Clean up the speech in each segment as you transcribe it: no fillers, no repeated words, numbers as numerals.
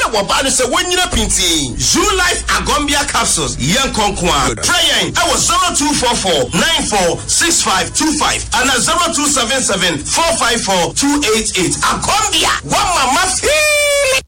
waba no se wonyina pinti Zoo Life Agombia capsules yen konkwa try yen I was 0244 946525 and 0277 454 288 Agombia one mama feel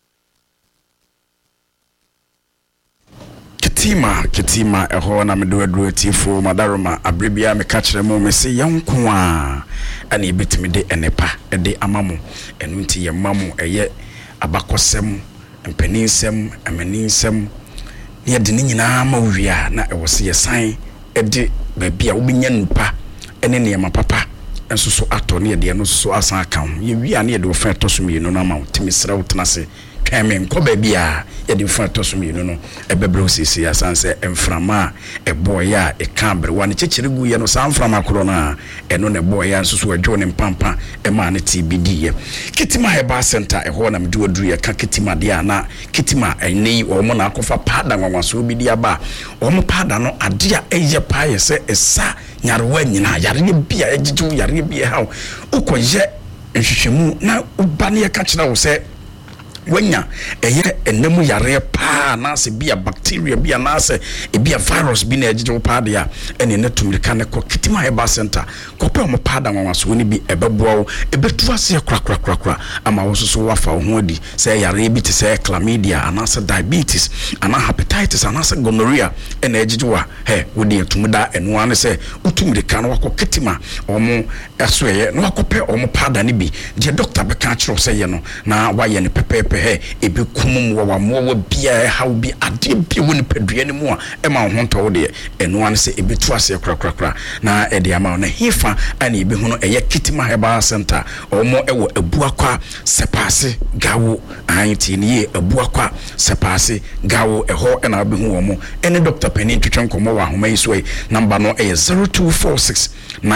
Ketima eho na medo tifo madaroma abrebia me ka kire mo me se yanko a ana ebetimi de enepa de amamo enu nti ye mamo eye abakosem empeninsem amaninsem ne de nyina ma wia na ewo se yesan de babia obinya nupa ene ne ma papa enso so ato ne de no so asan kan ye wia ne de ofa tosumi no na ma timisra utnase Kamen ko babia ye de fa tosumi no ebebro sisi asanse emframa eboya e kambre wane chechire gu ye no sanframa koro na eno ne boya nso so adwo ne mpampa e ma ne TBD ye Kitima Heba Center e ho na mdu aduru ye ka Kitima dia na Kitima eni omo na akofa pada nwanwaso bi dia ba omo pada no adea eye pa ye se esa nyarewa nyina yare bia egigiwu yare bia ha ukoye nhwehwemu na ubane ye ka kira wo se wanya eye enemu yare pa na se bia bacteria bia na se bia virus bi na ejeje pa de a ene ne tumrika ne ko Kitima Heba Center ko pe mo pa da nwanwaso ni bi ebeboa ebetu ase krakrakrakra ama wo so wafa ho adi se yare bi te se chlamydia ana se diabetes ana hepatitis ana se gonorrhea ene ejeje wa wodi etumda eno ane se utumrika no wako Kitima omo eso ye no wako pe omo pa da ni bi je doctor be ka kiro se ye no na wa ye ne pepepe ebe kumum wa mo bia how bi ade bi woni padua ni mu a e ma ho nto de eno an se ebe tu ase krakrakra na e de ama na hifa ani ebe hu no eye Kitima Heba Center omo ewo abuakwa sepase gawo anti ni abuakwa sepase gawo eho e na be hu omo ene Dr. Penny twetwenkomo wa homa iso e number no eye 0246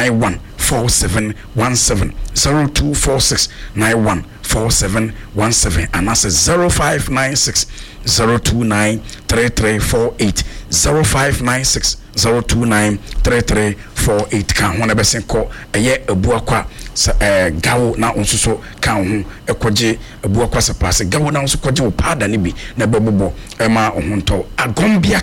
914717 0246 914717 and that's 0596 029 3348 0596 029 3348 kan ho na besen ko eye abuakwa gawo na onsoso kan ho ekoje abuakwa sepase gawo na onso koje opada ne bi na bebobo ema ohonto Agombia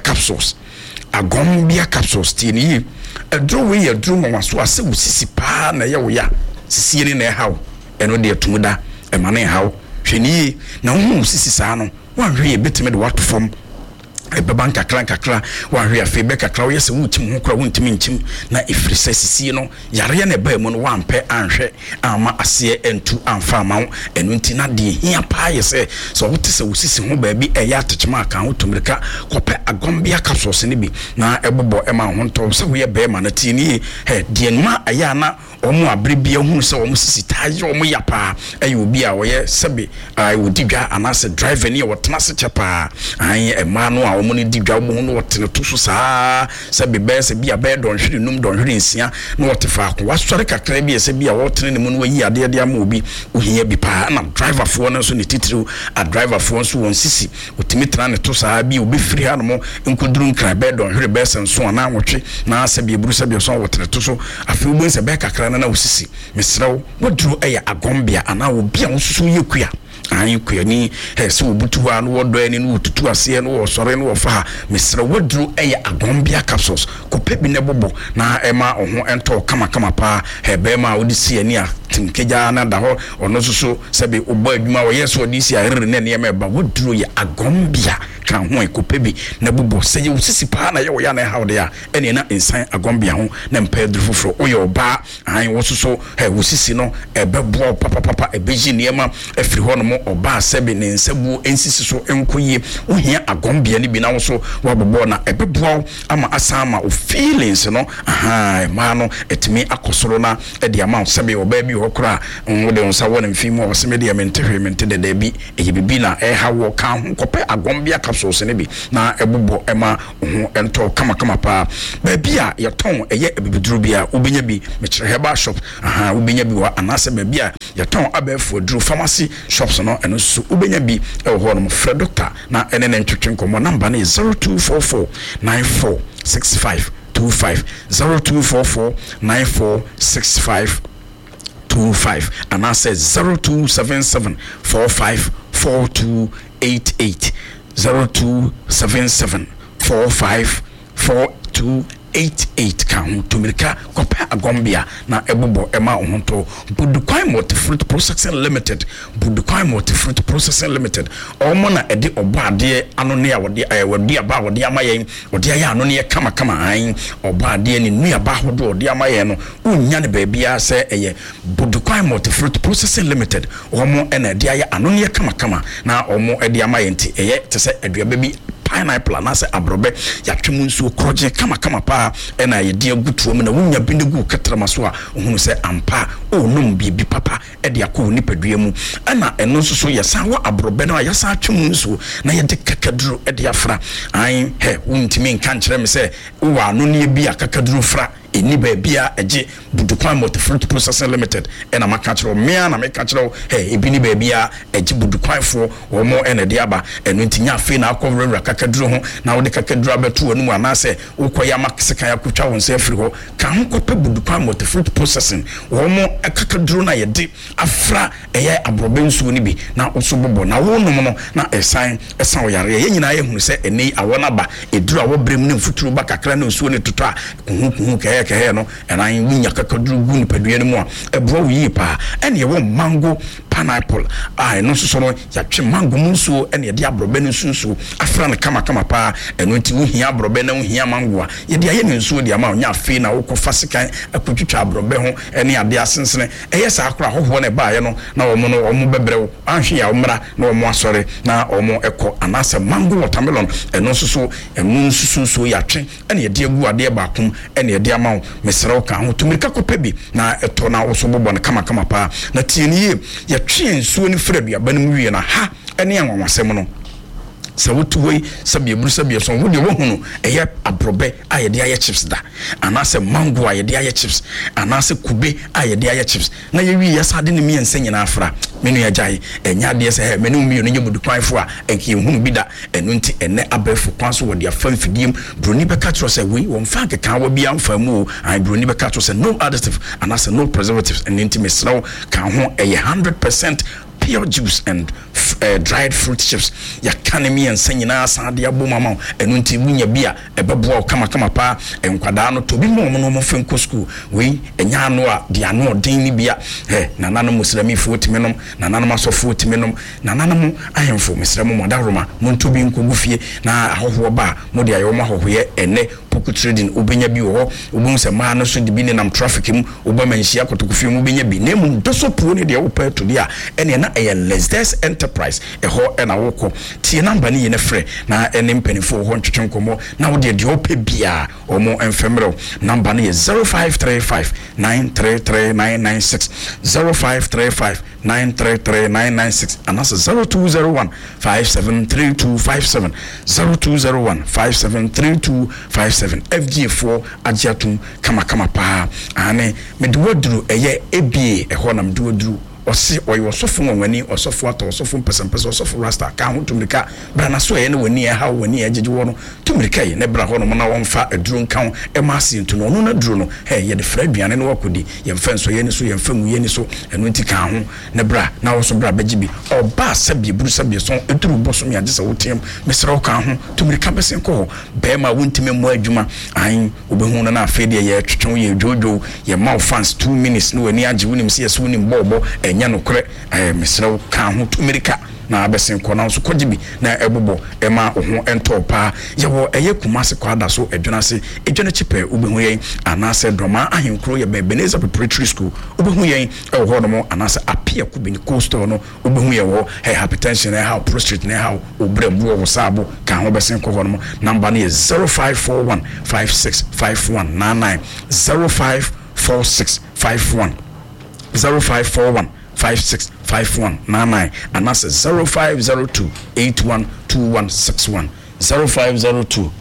capsules tini edro we edro mo so ase usisi pa na ye wo ya sisiere na hawo eno de atumuda emane hawo hweni na ho usisi saa no wanhwe betime de wato fom ebeban kakra wanhwe afi be kakra wo yese wutim ho kra wuntimi nchim na ifrise sisi no yare na ba mu no wampe anhwe ama ase entu amfa ma eno nti na de hia pa yese so wote se usisi ho ba bi eya atechema kan ho tumirika kope Agombia capsules ne bi na ebobo ema ho nto se wo ye be ma na tini de nma aya na omo abrebia hunu se omo sisi taje omo yapa ayi obi a wo ye sebe wodidwa anase driver ne wo tena se chepa an ema no a omo ne didwa omo no wotene to so saa sebe be se bia be don hwiri num don hwiri nsia no wotefa ko wasore kakra bi se bia wotene ne mu no wayi ade ama obi ohia bi pa na driver fo no so ne titiri a driver fo so won sisi otimi tena ne to saa bi obi firi ha no mo nkoduru nkra be don hwiri be se nso na nwotwe na sebe buru sebe so wotene to so afi obo se be kakra na usisi misrawo wodru eya Agombia ana obi a wosusu yekua anyekua ni se obutu ha no wodo ani no tutu ase no wosore no wofa misrawo wodru eya Agombia capsules kope bi ne bobo na ema oho ento kama pa hebe ma odisi ani a tinkeja na da ho ono susu sebe obo adwuma wo yeso odisi a rere ne ema ba wodru ya Agombia kan ho kope bi na bobo se ye usisi pa na ye wo ya na hawde ya ene na insan Agombia ho na mpedru foforo oyo ba an wosuso wusisi no ebebo papa ebeji niema efiri ho no mo oba sebe ne nsabu ensisi so enkoye ohia Agombia ne bi na wo so wabobo na ebebo ama asama o feelings no ma no etimi akosoro na edi ama sebe oba bi ho kra wode onsa wona mfimu o seme de mente de bi eyibibi na hawo kan ho kope Agombia capsules ne bi na ebobo ema ho ento kama pa ba bia ye ton eye ebibiduru bia obenya bi Kitima Heba shop ubenya bi wa anase ba bia ye ton abefo duru pharmacy shops no eno so ubenya bi e ho no Fred doctor na ene ne ntwetwe nkomo number na 0244 946525 0244 946525 and I said 0277 4542 4288 0277 454288 kan tumirika kopa agombia na ebobo ema ohonto Budukwan Multifruit Processing Limited Budukwan Multifruit Processing Limited omo na ede obade ano ne wode aba wode amayen wode aya ano ne kama an obade ni nuaba hodo wode amayen no unya ne baabia se eye Budukwan Multifruit Processing Limited omo ena ede aya ano ne kama na omo ede amayen ti eye tese aduaba bi pineapple anase abrobe ya twemu nsuo kroje kama pa ena ye dia gutuo mu na wunya binegu katrama so a ohunu se ampa onum bibi papa e dia ko ni padua mu ena eno nso so ye san wa abrobe na ya san twemu nsuo na ye de kakaduru e dia fra an he wuntimi nka nkere me se wo anu ne bi akakaduru fra eni baabia eje Budukwan Multifruit Processing Limited ena maka kiro mea na meka kiro ebi ni baabia eje Budukwan fo omo ena de aba eno ntinya afi na akọwura kakaduru ho na wo de kakaduru abeto anu anase ukoya makisika ya kutwa wonse afiri ho ka ho kope Budukwan Multifruit Processing omo kakaduru na yede afra eye abrobe nsuo ni bi na oso bobo na wo no no na esan wo yare ye nyina ye hunu se eni awona ba eduru awo brem ne mfuturu ba kakra na nsuo ne toto a kuhu keye no enan winya kakaduru gu ni padua ne mu a ebro wi pa ene ye wo mango pineapple no so no ya twe mango munsuo ene ye de abrobe ne nsuo afra ne kama pa eno nti wo hia abrobe na wo hia mango a ye de aye ne nsuo de ama onya afi na wo kofa sekan akotwitwa abrobe ho ene ade asensene eye sa akora hoho ne ba ye no na wo no wo bebrew anhwe ya omra na wo asore na wo eko anase mango watermelon eno so enu nsuo ya twe ene ye de agu ade ba kom ene ye de ama mesrew ka ho tumirika kopa bi na eto na wo so bobo ne kama pa na tienie ya twe nsuo ni fraduaba ne mu wie na ha ene anwanwasem no sawutuwe sabie buru sabie so wode wo hunu eye abrobe ayede aye chips da anase mango ayede aye chips anase kube ayede aye chips na ye wi yasade ne miense nyina afra menu ya jai enya de se he menu mi no nye Budukwan fo a enke hunu bi da enu nti ene abefu kwanso wode afam fidiem broni beka tro se we won fa keka wa bia mfa mu ai broni beka tro se no additive anase no preservatives enu nti mesraw ka ho eye 100% pure juice and dried fruit chips ya kanemi ensanyina asade abomama enu nti munya bia ebeboa kama pa enkwada no tobi mo fenko school we enya no a dia no odin ni bia nanano musrami fo timenom nanano masofo timenom nanano ahemfo musrami mo daroma mo ntobi nkogufie na ahoho ba mo dia yo mahohoye ene poku trading obenya bi wo obun se ma no so de bi ne nam traffic mu obama nhia kotokufie mu benya bi nemu ndoso puo ne de wo pa to dia ene na Lesdes Enterprise eho ena woko tie number ni ye ne frɛ na ene mpanifo ho ntwetwe nkomo na wo de ope bia omo enfemro number ni ye 0535 933996 0535 933996 anasa 0201 573257 0201 573257 FG4 agiatum kama pa ane medwodru eye ebie eho na medwodru osi oyo sofo wani osofo ato osofo mpesempese osofo rasta ka ho tumrika bra na so ye ne wani ha wani ajeje wo no tumrika ye ne bra ho no na wonfa aduru nka ho e ma asi ntu no no na duru no ye de fra aduane no wakodi ye mfa nso ye ne so ye mfa mu ye ne so eno nti ka ho ne bra na wo so bra bagibi oba sabie buru sabie so eduru boso me agese wo tem mesra wo ka ho tumrika besen ko be ma wontime mo adwuma an obehu no na afede ye twetwe ye jojo ye ma fans 2 minutes no wani age wonim se ye so wonim bobo enya no kre mesrew ka ho tumirika na abesen ko na so kogibi na ebobo ema ho entopa yewo eye kumase kwada so edwunase edwune chipe obehu yen anase drama ahenkro ye Ebenezer Preparatory School obehu yen ewo no mo anase apia kubini coastal no obehu ye wo hypertension na how prostate na how obrembu wo sabo ka ho besen ko no number na 0541 565199 054651 0541 565199 and that's 0502 812161 0502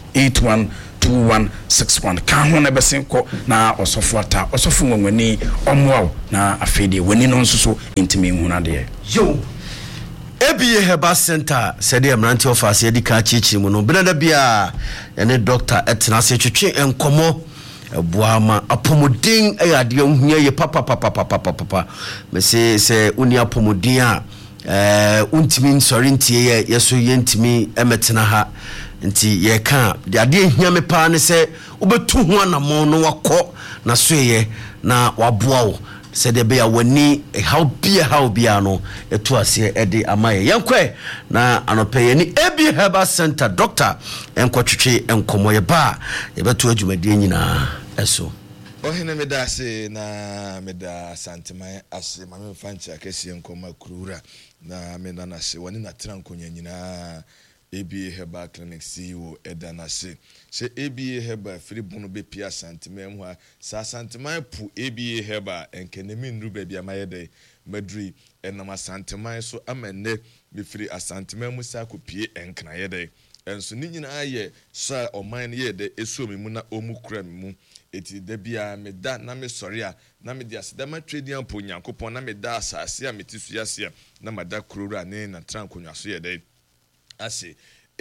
812161 ka ho na besen ko na osofo ata osofo nwani omwa na afede wani no nso intimi huna de yo ebie heba center said the amranti office edika chichi mu no bena da bia ene doctor etena se twetwe enkomo buama apomodin ayade ohua ye papa me se uni apomodin a untimi sorry ntie yeso yentimi emetena ha nti ye ka de ade ehia me pa ne se obetu ho anamo no wakọ na soye na waboa wo se de be ya wani how bia no etu ase ede amaye yenkwe na anope ye ni Ebi Herbal Center doctor enkotwetwe enkomo ye ba ye betu adwumade nyina eso ohene medase na meda santima ase mame fancha kesi enkoma kurura na mena na se woni na trankonya nyina Ebi Herbal Clinic CEO Edanase se Ebi Herbal free bunu be pia santima mu ha sa santima pu Ebi Herbal enkenemi nru ba bia mayede madri enama santima so amene me free asantima mu sa kopie enkna yede enso ni nyina aye sa oman ye de esuo mu na omu kura mu eti da bia me da na me sori a na me dia seda ma trade ampo nyankopon na me da asase a metisu yase na mada kurura ne na trankonwa so ye de ase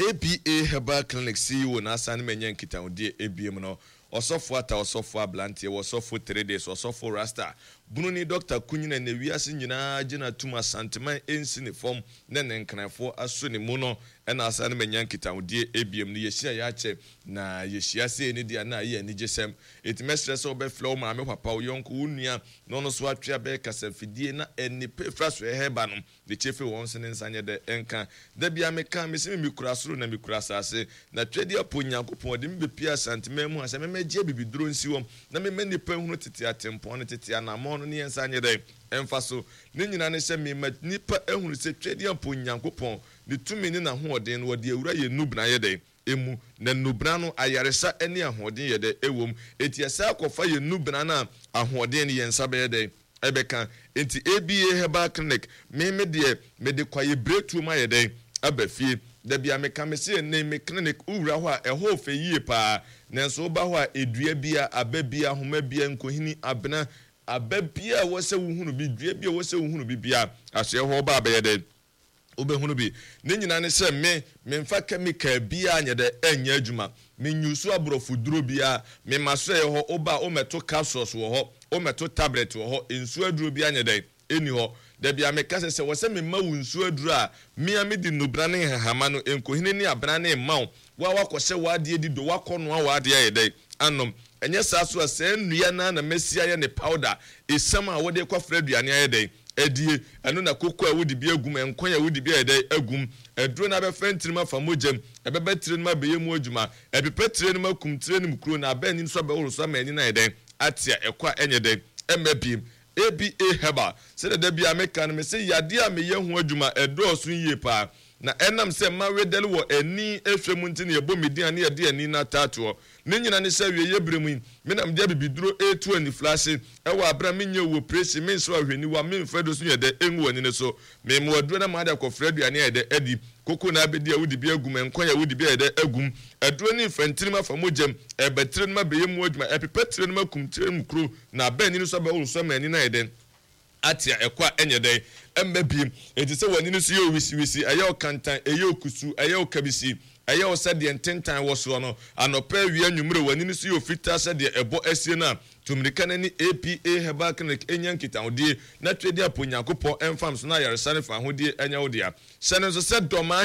ABA Herbal Clinic CEO na asane menyen kitawde ABM no osofo ata osofo ablantie osofo 3 days osofo rasta bununi Dr. Kunyina na wiase nyina gina tuma santeman ensi ne form na nenkanafo aso ne mu no na asane menyen kitawde ABM no yehia ya che na yehia se ni dia na ye anigesem etimesre so be flow ma me papa yonko unua no no so atwea be kasafidie na eni pefra so heba no de chefe won se ne nsanye de enka da bia me kan me se me kura soro na me kura sase na twedi aponyankopon de me pia santeman mu ase me gye bibiduro nsi wom na me nipa hunu tete atempon tete anamon no ne nsanye de emfaso ne nyina ne se me nipa ehunu se twedi aponyankopon de tumi ni na hoɔden no wɔde awura yɛ nubna yɛ de emu na nubna no ayaresa ani ahoɔden yɛ de ewom eti ɛsa akɔfa yɛ nubna na ahoɔden ne yɛn nsa bɛyɛ de ɛbɛka enti ABA Herbal Clinic me de kwaye breakthrough ma yɛ de abafie da bia me ka me se ne me clinic uwura hɔ a ɛhɔ fe yie pa nanso ba hɔ a edua bia ababia homa bia nkohini abena ababia wɔ sɛ wuhunu bi dua bia wɔ sɛ wuhunu bi bia ahye hɔ ba bɛyɛ de obehunu bi ne nyina ne se me mfa chemical bia anya de enya adwuma me nyusu abrofo duro bia me maso ye ho oba o meto capsules wo ho o meto tablet wo ho ensu aduro bia anya de eni ho da bia me kase se wo se me ma wunsu aduro a me a me di nubra ne hahama no enkohine ni abra ne ma wa wakɔhye wade di do wakɔno a wade ye de anom enye saso a se nnua na mesia ye ne powder esam a wode kwafra aduane aye de edie eno na kokko a wodi bi agum enkon a wodi bi ede agum eduro na be fentirima famogem ebebe tirenima beyemu adwuma epepe tirenima kum tirenim kuro na abani nso be woro so amani na eden atia ekwa enye den emabim ABA Herbal se de bia meka no me se yade a meye ho adwuma edo so yie pa na enam se ma wedel wo ani ehwemu nti ne yebo median ne yede ani na tato ne nyina ne se wie yebremu me nam dia bibiduro etu ani flash ewo abra menye wo presi me so ahwani wa me mfedo so yede enwu ani ne so me mo aduro na ma da kofra aduane yede adi koko na abedi a wodi bi agum enkwan ya wodi bi yede agum aduro ni mfantirima famogem ebetirenima beyemu adwuma epepetirema kum tirem kro na abani no so ba wo so mani na yede atia ekwa enyede embabim etise wani no so ye wisi ayo kantan eyo kusu ayo kabisi ayo sade ententan wo so no anopa wi anwumre wani no so ye ofita sade ebo asie na tumrika na ni APA Herbal Clinic enyankita odie na twedi aponyankopon enfam so na yaresane fa hodie enya odia sene so se doma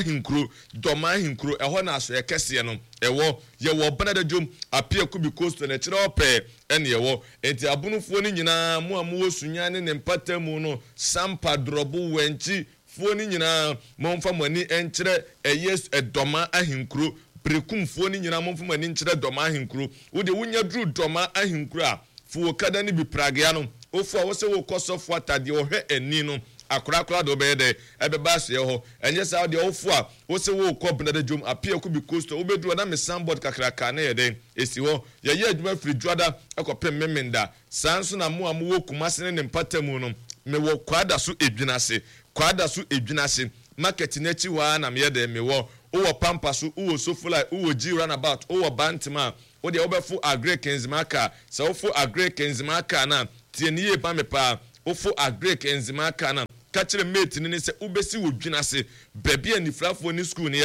hinkro eho na aso ekese no ewo ye wo banada jom apia kubi coast na kire ope ene ewo enti abunufo ni nyina mo amu osunya ne mpatamu no sampa drobo wenchi fo ni nyina momfa mani enkire eyes edoma ahinkro prekumfo ni nyina momfa mani enkire doma ahinkro wo de wunya dru doma ahinkro a fo kada ni bi pragea no ofu a wo se wo kosofo atade wo hwe ani no akura do be de ebeba so ye ho enye sa de ofu a wo se wo ko bena de jom apia ku bi coaster wo bedu na me sandboard kakraka na ye den esi ho ye ye adwuma firi dwada ekopem memenda sanso na mo amu wo kumase ne mpatamu no me wo kwada so edwinase market na chi wa na me ye de me wo pampa so wo sofula wo G runabout wo bantima wo de obefu agrek enzimaka sa wo fu agrek enzimaka na tieniye pa me pa wo fu agrek enzimaka na kachire mate ni se ubesi wo dwinase baabi anifrafo ni school ni ye de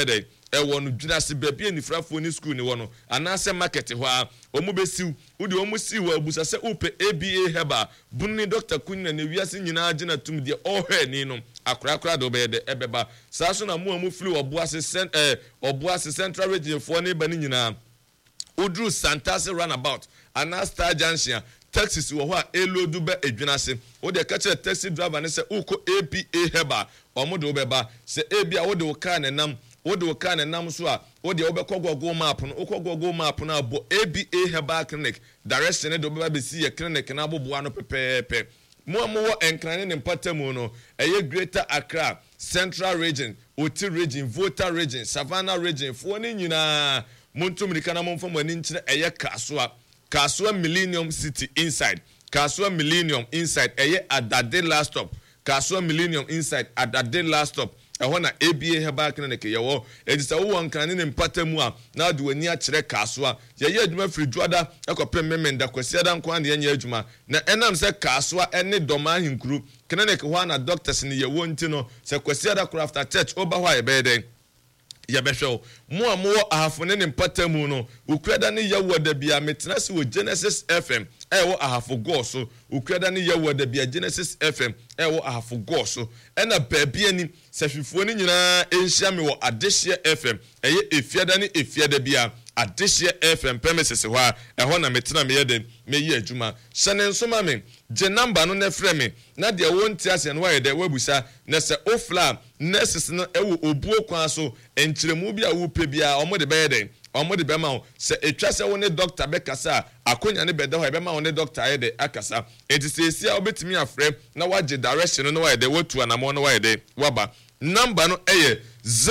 ɛwɔ no dwunase baabi anifrafoɔ ne school ne wɔ no anaasɛ market hɔ a ɔmo bɛsiw wode ɔmo siw wɔ abusa sɛ wopɛ ABA Herbal bunni Dr. Kunyina ne wiase nyinaa gyina tum deɛ ɔhwɛ ni no akorakora de ɔbɛyɛ de ɛbɛba saa so na mo a mo firi ɔboase central region foɔ ne ba ne nyinaa udru Santase runabout ana Star Junction taxis wɔ hɔ a elodu bɛ edwinase wo de ka kyerɛ taxi driver ne sɛ uko ABA Herbal ɔmo de ɔbɛba sɛ ABA wo de wo car ne nam wo de wo car ne nam so a wo de ɔbɛkɔ Google map no wokɔ Google map no abo ABA Herbal clinic direction ne de ɔbɛba bɛsi yɛ clinic na aboboa no pɛpɛɛpɛ mo wɔ enkrane ne mpatamu no ɛyɛ Greater Accra Central Region Oti Region Volta Region Savannah Region fo ne nyinaa montumrika na momfa mo ani nkyerɛ ɛyɛ Kasua Millennium City inside Kasua Millennium inside ɛyɛ Adade last stop Kasua Millennium inside Adade last stop ɛhɔ na ABA Herbal Clinic yɛwɔ edisa wo nkrane ne mpatamu a na de wani akyerɛ Kasua yɛyɛ adwuma firi Dwada ɛkɔpɛ memenda kwasiada nko ande yɛnyɛ adwuma na ɛnam sɛ Kasua ɛne dɔma hinkuru clinic hɔ na doctors ne yɛwɔ nti no sɛ kwasiada after church oba hɔ a yɛbɛyɛ dɛn yɛbɛhwɛ mo a mo ahafo ne mpatamu no ukrada ne yɛwɔ da bia metena se wɔ Genesis FM ɛwɔ ahafo go so ukrada ne yɛwɔ da bia Genesis FM ɛwɔ ahafo go so ɛna baabi ani sɛhwifoɔ ne nyinaa ɛnhyia me wɔ Adehye FM ɛyɛ efiada ne efiada bia Adehye FM premises hɔ a ɛhɔ na metena me yɛ de meyi adwuma hyɛne nsoma me gye number no na frɛ me na deɛ wonti ase no wayɛ de wabusa na sɛ ofla nurses no ɛwɔ obuo kwan so enkyeremu bi a wopɛ bia ɔmo de bɛyɛ de ɔmo de bɛma wo sɛ etwa sɛ wo ne doctor bɛkasa akonya ne bɛda hɔ ɛbɛma wo ne doctor ayɛ de akasa enti sɛ esi a obetumi afrɛ na wagye direction no wayɛ de watu anamo no wayɛ de waba number no ɛyɛ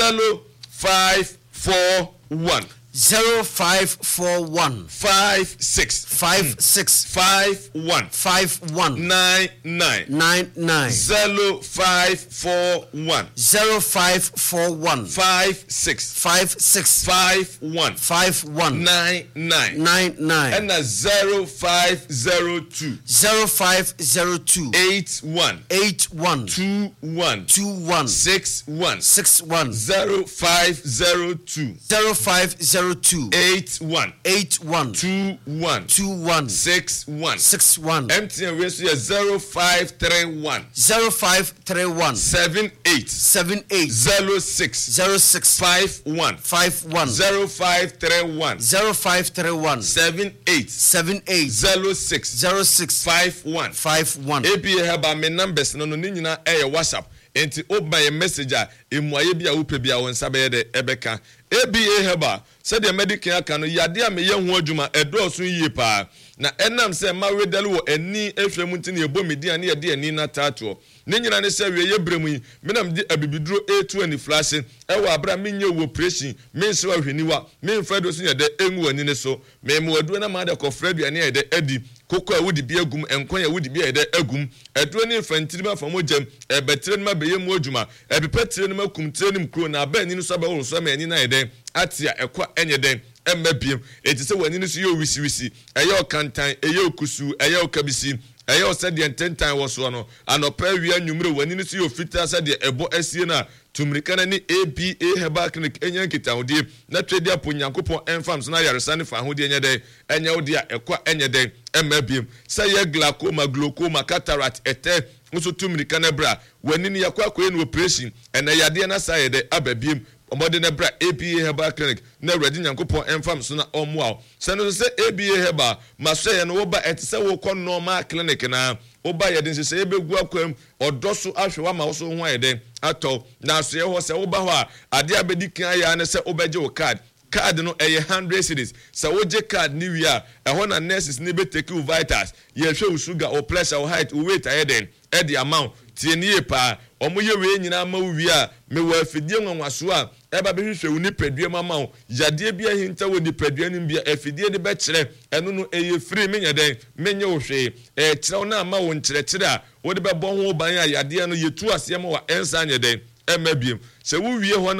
0541 0541 56 51 99 0541 56 51 99 and 0502 81 21 61 0502 81 21 61 MTN we so 0531 78 06 51 0531 78 06 51 ABA Herbal me numbers no ni nyina WhatsApp enti oba ye message a emuaye bia wo pɛ bia won sabe de ebeka ABA Herbal said the medical aka no yade a meye ho adwuma ɛdɔɔso yie pa na ɛnam sɛ ma wedale wo ani ehwɛmu nti ne ebo media ne yade ani na tato ne nyina ne sɛ wiye brɛmu yi menam di abibiduro A2 ani flash ɛwɔ abra menye wo operation menhye wa hweniwa memfa do so yade engu ani ne so memo aduro na ma de kɔfra duane yade adi koko a wodi bi agum enkon ya wodi bi yade agum aduro ne infantiri ma famo jam ebetire ma beye mu adwuma ebepetire ne ma kumtire ne mkro na aba ani no so ba wo so ma ani na yade atia ekwa enye den emmabiem eti se wani no so ye wisi eye okantan eye okusu eye okabisi eye osede ententan wo so no anopa wi anwumre wani no so ye ofita sede ebo asie na tumrika na ni ABA Herbal Clinic enya nkitahode na twedi aponyankopon enfam so na yaresa ne fa hode enya den enya wode a ekwa enye den emmabiem se ye glaucoma cataract ete nso tumrika na bra wani ni yakwa akwa no operation ena yade na sa ye de ababiem omode na bra ABA Herbal Clinic na ready nyankopon enfam so na omoa se no se ABA Herbal maso ye no wo ba etise wo kɔ normal clinic na wo ba ye den se ebegu akwam odoso ahwewa ma wo so ho ayede atɔ na so ye ho se wo ba ho a ade abedi kan ya ne se obegye wo card no 100 cedis so wo je card ni wi a ɛhɔ na nurses ni be take you vitals ye hwɛ wo sugar or pressure or height or weight ayeden e the amount tie ni e pa omo ye we nyina ma wi a me wa afidie nwanwaso a eba be hwehwe wo nipadua mama wo yade bia hinta wo nipadua nim bia afidie de be kyerɛ eno no eye free me nyɛden menye wo hwe kyerɛ wo na ma wo nkyerɛkyerɛ a wo de be bɔ ho ban a yade no yetu asɛm wa ensa nyɛden emabiem sɛ wo wie hɔ na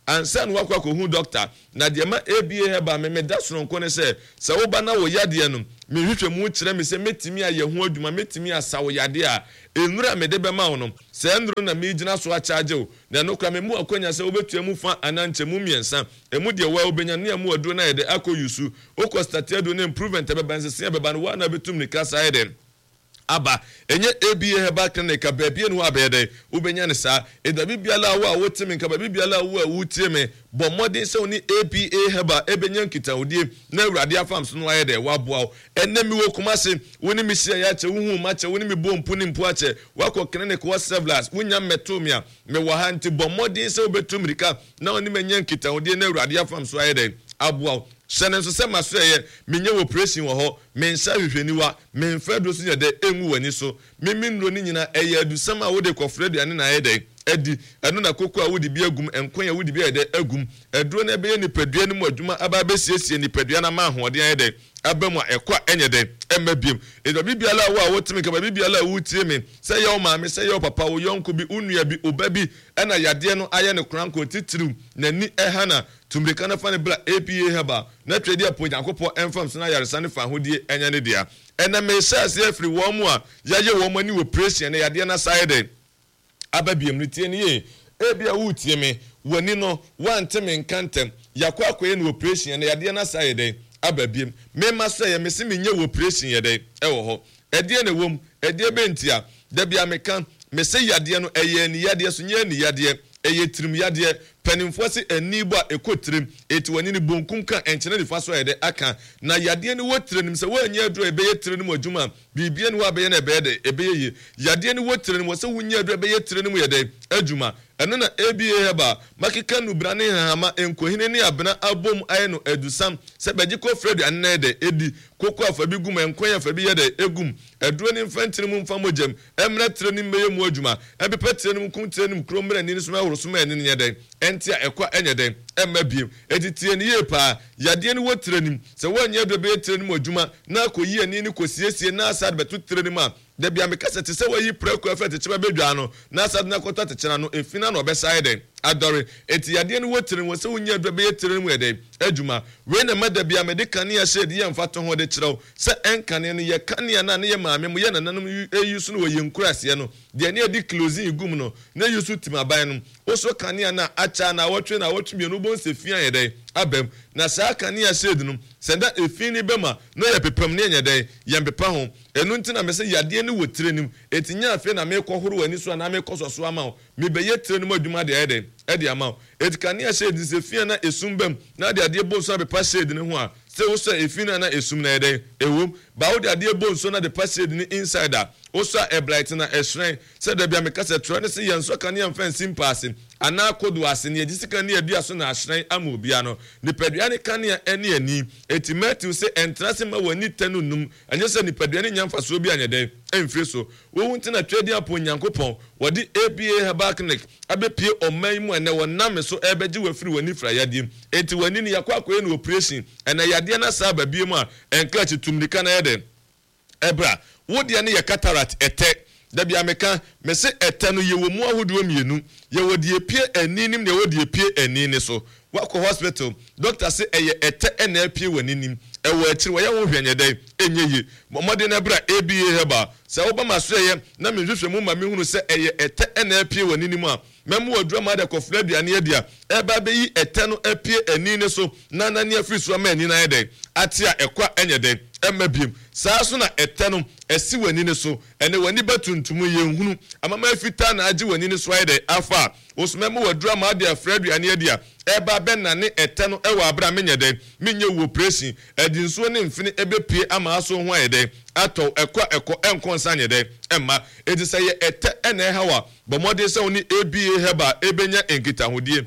ansa no wakwa ko hu doctor na de ma ABA heba me da soronko ne se wo ba na wo yade no me hwehwe mu kire me se metimi aye ho adwuma metimi asawo yade a enura me de be ma wo no se enuru na me gina so a charge wo na no kra me mu akonya se wo betua mu fa ananche mu miensa emu de wa obenya no emu aduro na ye de akoyusu okostate do na improvement be ban se be ban wa na betum ni kasa ye de aba enye ABA heba clinic ababie no abede ubenya ne sa edabi biala wa wotimi nka babi biala wa wutime bo modern se oni ABA heba ebenya nkita odie na awurade afams no ayede waboa enemi wo kumase woni mi hia ya che wuhu ma che woni mi bompu ni mpu ache wako clinic wa sevlas wunya metomia me wa hanti bo modern se obetumrika na oni menya nkita odie na awurade afams so ayede aboa sene so se maseye menye operation wo ho mensa hwehweniwa menfa do so yede enwu wani so mimindro ni nyina eye adusam a wo de kofredu ane na yede edi eno na kokko a wo de bi agum enkon ya wo de bi yede agum eduro na be ni padua ni mu adwuma aba besiesie ni padua na ma hoden yede abamu ekwa enyede emabiem edo bibiala wo a wotimi ka bibiala wo tie me se ye o maame se ye o papa wo yonko bi unua bi obabi ena yade no aye ne kranko titiru na ni ehana tumrika na fa ne bla APA haba na twedi apo Yankopɔ enfam so na yaresa ne fa hodie enya ne dia ena me shase afri wo mu a yaye wo mani wo operation na yade na side ababiem ne tie ne ye ebia wo tie me wani no wanteme nkantem yakwa akoye ne operation na yade na side ababiem me maso ye me se menye operation ye de ewo ho ede na wom ede bentia da bia meka me se yade no eye ni yade so nye ni yade eye tirim yade penimfo se anibo a ekotirim eti wani ni bonkum ka enchene ni faso yede aka na yade ni wotirim se wanya aduro ebeye tirim adwuma bibia ni wa beye na ebeye de ebeye yade ni wotirim wo se wunya aduro ebeye tirim yede adwuma eno na ABA heba makika nu brane hama enkohine ni abena abom aye no adusam se beji ko fredu anna de edi koko afabi gum enkoya afabi yede egum aduro ni mfantiri mu mfa mojem emre tire ni meye mu adwuma ebepe tire ni kum tire ni kromre ni so ma woro so ma ni yede entia ekwa enyede emabiem editie ni yepa yade ni wotire nim se wanya do be tire ni mu adwuma na koyi ani ni kosiesie na asad betu tire ni ma da bia me kasete se wayi preko afete cheba bedwa no na asad na kota techena no efina no obeside adore eti yade ni wotire wo se wonya do be tire ni mu yede adwuma we na mada bia me de kania shade ye mfato ho de kirew se enkane no ye kania na ye maame mu ye nananum eyusu no wo yenkurase no de ne edi closing gum no na yusu timaban no oso kania na acha na wotwe na wotwe no bon se fia ye de abem na saa kania shade no senda efini bema no ye pepam ne ye de ye mpepa ho enu ntina me se yade ni wotire nim etinya afi na me kohoro wani so na me kososo ama me be ye tire nim adwuma de ede edi ama etikania shade se fia na esumbem na de ade bo so abepa shade ne ho a se wo so efina na esum na ede ewom ba wo de ade bo so na de pa shade ni insider wo so e bright na eshren se de bia me kase tro ne se yenso kania mfa simpase ana kodo ase ne ejisika ne adua so na ashren ama obia no ne padua ne kania ene ani eti Matthew se entrance ma wani tanunum anye se ne padua ne nyamfa so obi anyede emfire so wo hunti na twedi apo Nyankopɔn wodi ABA heba clinic abepie oman mu ene wonam so ebeji wafiri wani fra yadim eti wani ne yakwa akoye no operation ene yade na sa babie mu a enka chitumnika na yede ebra wodi ne ye cataract ete da bia meka me se ete no ye wo mu ahodo mienu ye wodi epie aninim ne wodi epie anini so wako hospital doctor say eye ete ena epie waninim ewo akiri wo ye wo hwenyede enyeyi momode na bra ABA heba se wo ba maso ye na me hwehwe mu ma me hunu se eye ete ena epie waninim a memu odro ma de kofra duane edia eba be yi ete no epie anini so na na ne afiri so ma ani na ede atia ekwa enyede emabiem saa so na ete no esi wani ne so ene wani batuntum ye nhunu amama afita na age wani ne so ede afa osumemu wadura ma de afradu ane ade a eba be na ne ete no ewa abra menyede menye wo operation edi nso ne mfini ebepie ama aso ho ede ato eko enkonsa nyede emma edi se ye ete ene hawa bomode se oni ABA heba ebenya enkita hodie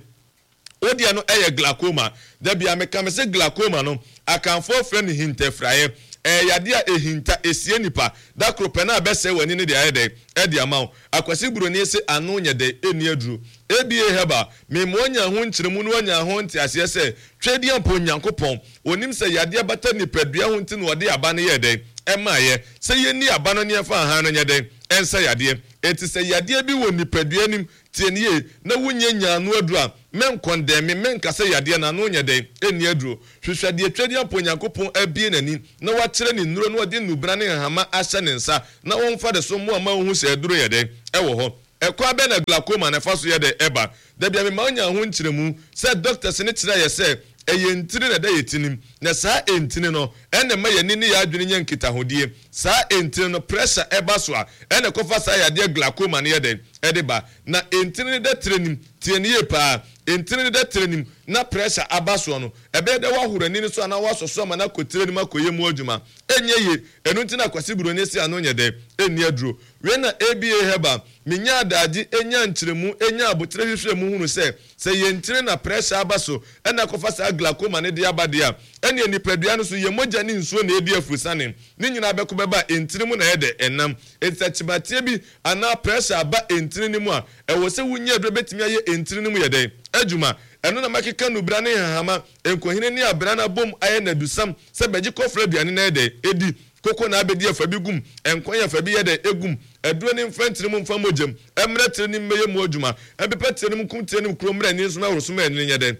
odia no eye glaucoma da bia meka me se glaucoma no akanfo friend hintefraye yade a ehinta esie nipa da kropena abese wani ne de ayede edi amaw akwasi buroni se anu nyede eni aduru ABA heba me monya ho nkyeremu no anya ho ntiase se twedi ampo Nyankopɔn onim se yade bata nipadua ho nti no ode aba ne yede emaye se ye ni aba no ne fa ha no nyede ensa yade eti se yade bi wo nipadua nim tienie na wunye nyanu adura men condemn men kase yade na no nyede eni aduro hwehwade atwadi aponyankopon abie nani na wakyere ni nuro no wode nubra ne hama ahye ne nsa na wonfa de so mo ama hu se aduro yede ewo ho ekwa be na glaucoma na faso yede eba da bia me ma onya ho nkyeremu se doctors ne kyerɛ ye se eye ntini na da yetinim na saa entini no ene ma yani ne ya adwene nya nkitahodie saa entini no pressure eba so a ene kofa saa yade glaucoma ne yede edeba na entini da trenim tienie pa entini da trenim na pressure aba so no ebe da wahurani ne so na wasoso ma na kotire ni makoye mu adwuma enye ye enu ntina kwasi buro ne si ano nyede eni aduro we na ABA heba minya adaji enya nkyeremu enya abotire hwehwe mu hunu se yentire na pressure aba so ena kofa saa glaucoma ne dia abade a ene nipadua no so ye mogya ne nsuo na edi afusane ne nyina beko beba entire mu na yede enam etachibatie bi ana pressure aba entire ni mu a ewo se wunya aduro betimi aye entire ni mu yede adwuma eno na makeka nubra ne hahama enkohine ni abra na bom aye na dusam se beji kofra duane na yede edi koko na abedi afabi gum enkon ya fabi yede egum eduro ni mfantire mu mfa mogem emre tire ni meye mu adwuma ebepe tire ni kum tire ni kromre ni so na woroso ma ni yede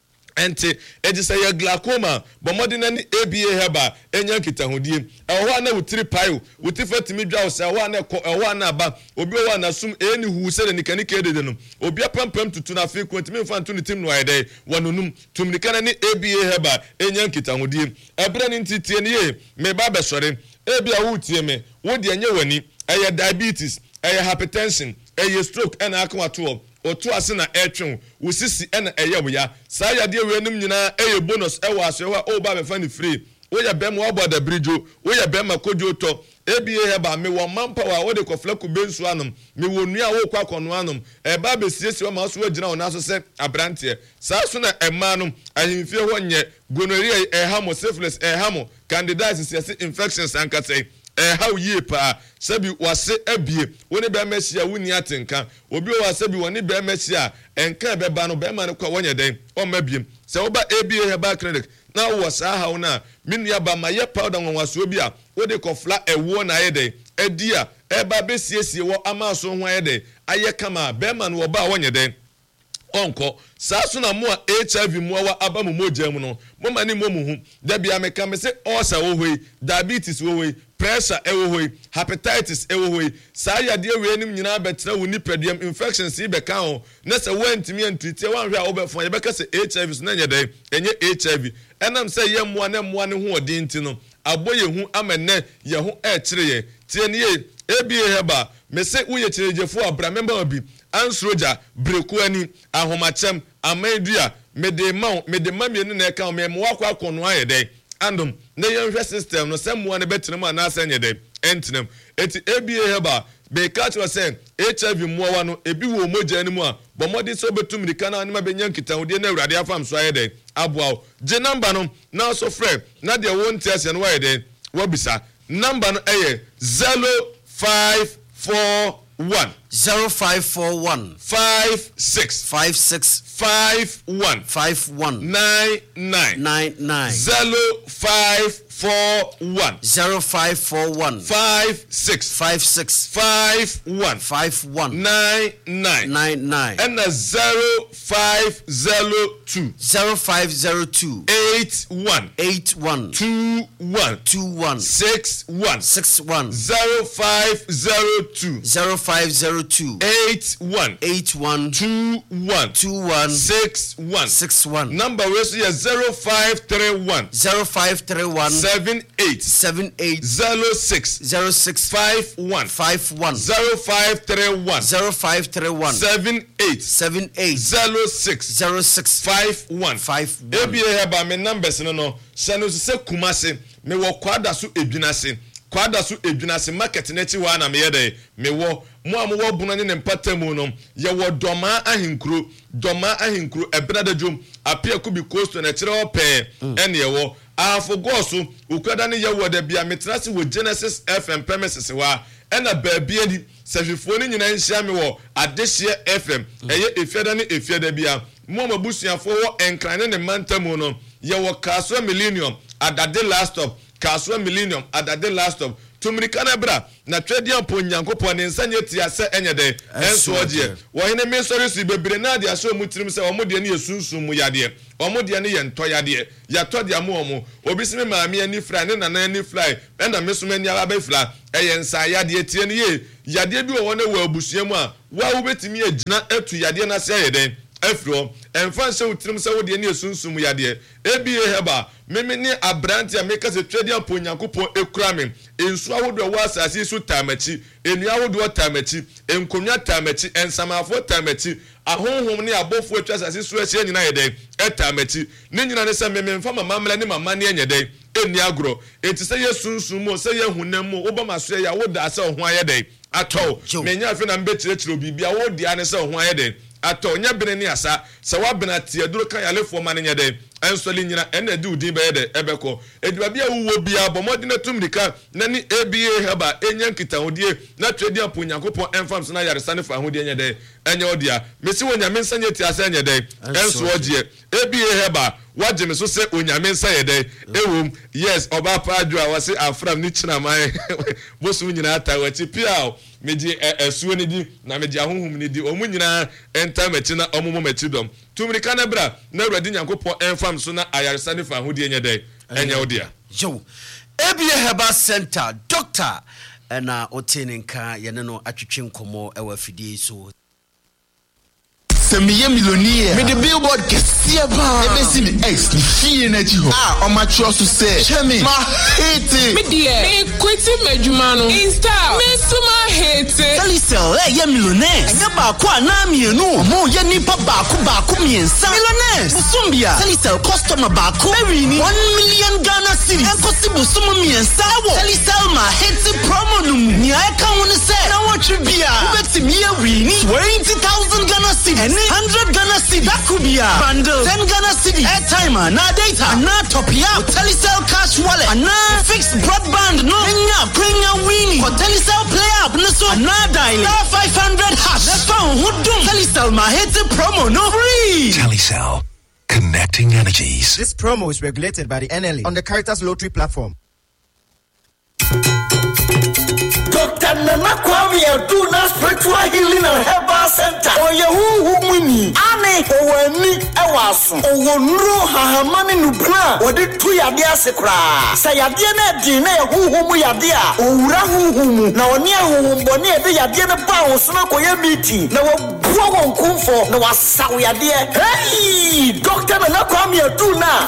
ente ejisa ya glaucoma bomodi na ni ABA heba enya nkitahodie eho na wutiri payo wutifatimi dwa osa eho na ko eho na aba obi owa na sum eni hu se ni kanike edede no obi apampam tutu na afi kwantimi mfantu ni tim no ayede wanonum tumnika na ni ABA heba enya nkitahodie ebere ni ntitie ni ye me ba besore ebia wutie me wodi enye wani eye diabetes eye hypertension eye stroke ena akwato otu ase na etwen wosisi ena eyewoya saa yade ewenum nyina eye bonus ewo asewa o ba be fani free oya bem wo boda bridge oya bem makojo to ABA heba me wo manpower wo de kofla ku bensu anom me wo nua wo kwa kono anom e ba be siesie ma so agina wo na so se abrante saa so na ema nom ahimfie ho nye gonorrhea ehamo syphilis ehamo candidiasis infections ankasai how ye pa sabi wase abie woni be machia woni atenka obi o wasabi woni be machia enka be ba no be ma ne kwa wonye den o mabiem se wo ba ABA heba clinic na wo sa ha una minia ba ma ye powder wonwaso obi a wo de kofla ewo na ye den edia e ba be siesie wo ama so ho ye den aye kama be ma no wo ba wonye den onko saso na mo a HIV mo wa aba mo mogya mu no mo mani mo mu hu da bia me ka me se ulcer wo hoi diabetes wo hoi pressure wo hoi hepatitis wo hoi saa yade we nim nyina betra wo nipadua infections be ka ho na se wantimi antiti wan hwe a wo be fon ye be ka se HIV so na nya den enye HIV enam se ye mo na mo ne ho odin ti no aboye hu amene ye ho e kire ye tie ne ye ABA heba me se wo ye kirejefo abra member obi ansroja brekuani ahomachem amedua medema mienu na eka me mo akwa kono ayede andom na yenhwe system no semmo ne betrem ana asanyede entinem eti ABA heba be catch was saying HIV muwa no ebi wo mogya ni mu a bomodi so betum rika na anima benya nkitahode na awurade afam so ayede aboa je number no na so frɛ na de wonti ase no ayede wabisa number no eye 0541 0541 56 51 99 0541 56 51 99 and 0502 81 21 61 0502 81 21 61 number we so 0531 78 06 51 0531 78 06 51 ABA heba me numbers no sano se kumase me wo kwada so edwinase market na chi wa na me yede me wo mo amwo bunu ne mpatamu no ye wo doma ahinkuro ebrada dwom apia ku bi coast na kire ope ene ye wo afogoso ukwada ne ye wo da bia metrase wo Genesis FM premises wa ena baabia ni sahwefo ni nyina nhia me wo Adehye FM eye efiada bia mo mabusuafo wo enkrane ne mantamu no ye wo Kaswa Millennium adade last stop Kaswa Millennium adade last stop tumirika na bra na twedian po nyankopon ne nsanye tiase enyede enso odie wo hene me sori su bebre na de aso mu tirim se omo de ne yesunsun mu yade omo de ne ye nto yade ya to de amo omo obi sime maami ani fly ne nana ani fly enda me so mani aba fly eye nsa yade tie ne ye yade bi wo ne wo abusua mu a wa wo betimi agina etu yade na se yede efro enfan se utrim se wo de ne yesunsun yade ebie heba meme ne abrante ameka se twedian po nyankopon ekura me ensu awodo wa asase su tamachi enu awodo tamachi enkonwa tamachi ensamafo tamachi ahonhom ne abofo atwa asase su ahye nyina yede etamachi ne nyina ne se meme mfa mamamla ne mama ne enyede eni agro enti se yesunsun mo se yehunam mo obama so ya woda ase ho ayede atọ menya afi na mbe kirechiro bibia wo dia ne se ho ayede atọ nya bene ni asa se wa bena tie duro kan yalefo ma ne nyede ensoli nyina ene di udin be yede ebeko ediba bia wuwo bia bomodi na tumdika na ni ABA heba enya nkita hodie na twedi apo nyankopon enfams na yaresa ne fa hodie nyede enya odia mesi wonyame nsanye ti asa nyede enso odie ABA heba waje me so se onyame nsa yede ewom yes oba paadwo a wase afram ni china man bosu nyina ata wachi pia meji esuo ni di na meji ahohum ni di omu nyina enta mechi na omumo mechi dom tumirika na bra na awradi nyankopon enfam so na ayaresa ne fa hodie nyede enya odia yo ABA Herbal Center doctor na otenenka yene no atwetwe nkomo ewa fidie so Semiye millionaire. Me the billboard kesiye ba. Ebesi mi ex ni fiye na chi ho. Ah, oma trust say. Chemi. Ma hate. Me die. Me kweti mejumano. Insta. Me suma hate. Telecel ye millionaire. Enya ba ko ana mienu. Omo ye nipa ba ko miensa. Millionaire. Busumbia. Telecel customer ba ko. Very ni 1 million Ghana cedis. Enkosi busuma miensa wo. Telecel ma hate promo num. Ni aka woni say. Na what you bia. Ubeti mi ye wini 20,000 Ghana cedis. 100 Ghana cedis. That could be a bundle. 10 Ghana cedis. Airtime, na data, na top ya. Telecel cash wallet, na fixed broadband. No, bring a winnie. For Telecel play up, no so na dial. 500 hash. The phone who do Telecel ma hate promo no free. Telecel, connecting energies. This promo is regulated by the NLA on the Caritas Lottery platform. Dr. Nana Kwame Aduna Spiritual Healing and Herbal Center. Oyehu muni ane owani ewaso. Owonro hahamani nubra. Odi tu yade asekra. Sa yade na di na yehuhumu yade a. Owura huhumu na oni ahuhumbo ni ede yade na ba osuna koye meeting. Na wo buo wonkumfo na wasawo yade. Hey! Dr. Nana Kwame Aduna